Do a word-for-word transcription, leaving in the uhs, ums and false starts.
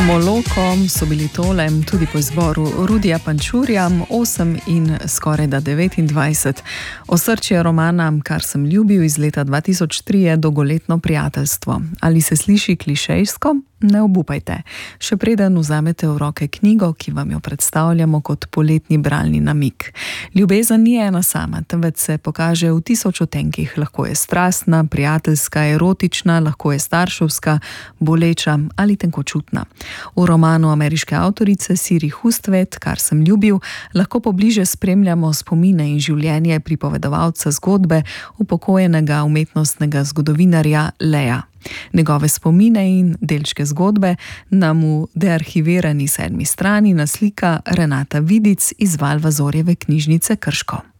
Molokom so bili tole tudi po izboru Rudija Pančurja, osem in skoraj da devetindvajset. Osrčje romana Kar sem ljubil iz leta dva tisoč tri je dolgoletno prijateljstvo. Ali se sliši klišejsko? Ne obupajte. Še preden vzamete v roke knjigo, ki vam jo predstavljamo kot poletni bralni namig. Ljubezen ni ena sama, temveč se pokaže v tisoč odtenkih. Lahko je strastna, prijateljska, erotična, lahko je starševska, boleča ali tenkočutna. V romanu ameriške avtorice Siri Hustvedt, Kar sem ljubil, lahko pobliže spremljamo spomine in življenje pripovedovalca zgodbe, upokojenega umetnostnega zgodovinarja Leja. Njegove spomine in delčke zgodbe nam v dearhivirani sedmi strani naslika Renata Vidic iz Valvazorjeve knjižnice Krško.